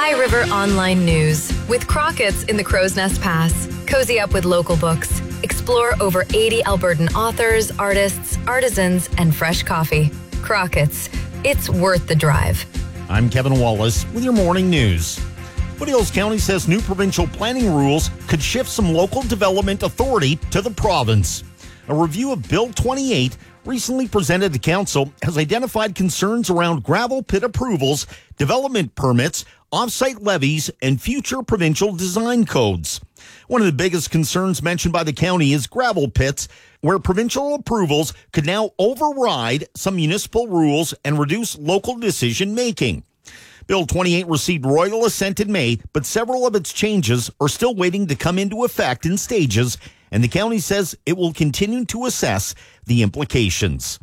High River Online News. With Crockett's in the Crow's Nest Pass, cozy up with local books. Explore over 80 Albertan authors, artists, artisans, and fresh coffee. Crockett's. It's worth the drive. I'm Kevin Wallace with your morning news. Foothills County says new provincial planning rules could shift some local development authority to the province. A review of Bill 28 recently presented to council has identified concerns around gravel pit approvals, development permits, off-site levies, and future provincial design codes. One of the biggest concerns mentioned by the county is gravel pits, where provincial approvals could now override some municipal rules and reduce local decision-making. Bill 28 received royal assent in May, but several of its changes are still waiting to come into effect in stages, and the county says it will continue to assess the implications.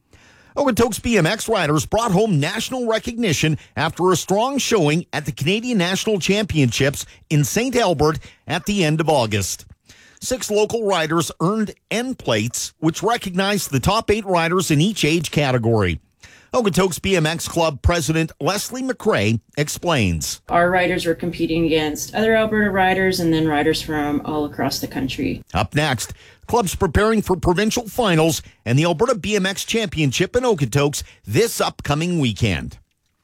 Okotoks BMX riders brought home national recognition after a strong showing at the Canadian National Championships in St. Albert at the end of August. 6 local riders earned end plates, which recognized the top 8 riders in each age category. Okotoks BMX Club President Leslie McRae explains. Our riders were competing against other Alberta riders and then riders from all across the country. Up next, clubs preparing for provincial finals and the Alberta BMX Championship in Okotoks this upcoming weekend.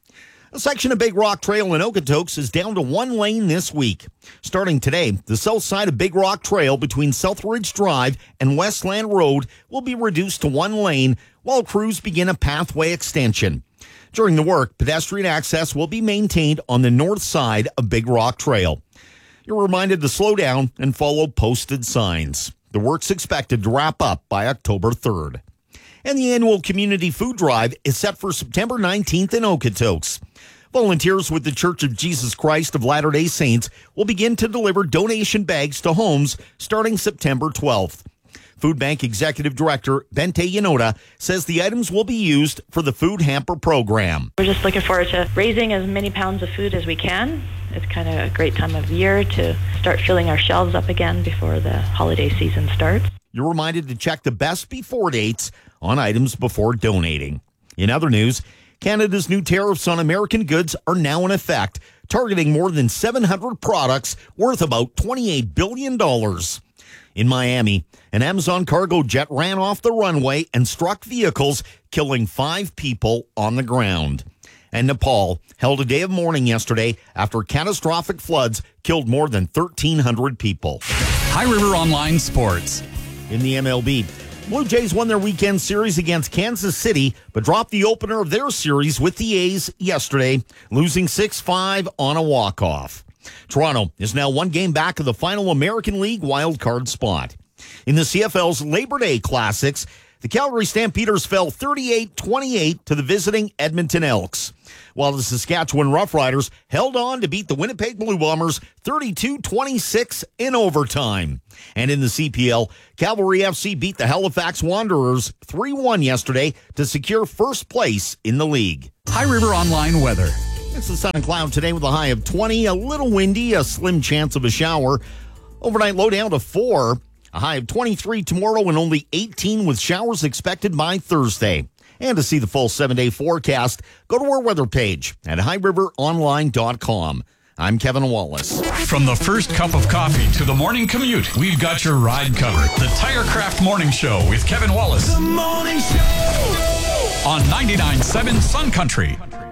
A section of Big Rock Trail in Okotoks is down to 1 lane this week. Starting today, the south side of Big Rock Trail between Southridge Drive and Westland Road will be reduced to 1 lane while crews begin a pathway extension. During the work, pedestrian access will be maintained on the north side of Big Rock Trail. You're reminded to slow down and follow posted signs. The work's expected to wrap up by October 3rd. And the annual community food drive is set for September 19th in Okotoks. Volunteers with the Church of Jesus Christ of Latter-day Saints will begin to deliver donation bags to homes starting September 12th. Food Bank Executive Director Bente Yanoda says the items will be used for the food hamper program. We're just looking forward to raising as many pounds of food as we can. It's kind of a great time of year to start filling our shelves up again before the holiday season starts. You're reminded to check the best before dates on items before donating. In other news, Canada's new tariffs on American goods are now in effect, targeting more than 700 products worth about $28 billion. In Miami, an Amazon cargo jet ran off the runway and struck vehicles, killing 5 people on the ground. And Nepal held a day of mourning yesterday after catastrophic floods killed more than 1,300 people. High River Online Sports. In the MLB, Blue Jays won their weekend series against Kansas City, but dropped the opener of their series with the A's yesterday, losing 6-5 on a walk-off. Toronto is now 1 game back of the final American League wildcard spot. In the CFL's Labor Day Classics, the Calgary Stampeders fell 38-28 to the visiting Edmonton Elks, while the Saskatchewan Roughriders held on to beat the Winnipeg Blue Bombers 32-26 in overtime. And in the CPL, Cavalry FC beat the Halifax Wanderers 3-1 yesterday to secure first place in the league. High River Online weather. It's the sun and cloud today with a high of 20, a little windy, a slim chance of a shower. Overnight low down to 4, a high of 23 tomorrow and only 18 with showers expected by Thursday. And to see the full 7-day forecast, go to our weather page at highriveronline.com. I'm Kevin Wallace. From the first cup of coffee to the morning commute, we've got your ride covered. The Tirecraft Morning Show with Kevin Wallace. The morning show On 99.7 Sun Country.